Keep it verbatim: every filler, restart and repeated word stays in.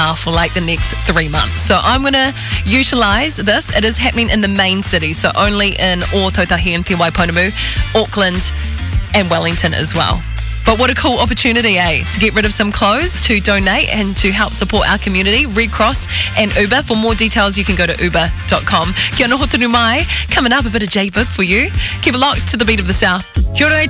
car for like the next three months. So I'm going to utilise this. It is happening in the main city, so only in Ōtautahi and Te Waiponamu, Auckland and Wellington as well. But what a cool opportunity, eh? To get rid of some clothes, to donate and to help support our community. Red Cross and Uber. For more details, you can go to uber dot com. Kia ora hotunu mai. Coming up, a bit of J-Book for you. Keep it locked to the beat of the South. Kia ora,